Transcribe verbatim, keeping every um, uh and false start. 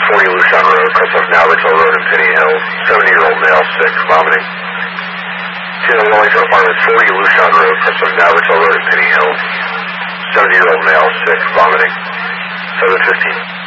forty Lucian Road, cross of Navajo Road in Penny Hill, seventy-year-old male, sick, vomiting. two oh Wellington Apartment, forty Lucian Road, cross of Navajo Road in Penny Hill, seventy-year-old male, sick, vomiting. seven fifteen.